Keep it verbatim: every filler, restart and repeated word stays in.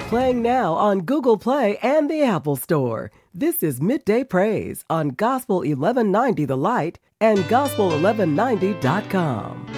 Playing now on Google Play and the Apple Store. This is Midday Praise on Gospel eleven ninety The Light and gospel eleven ninety dot com.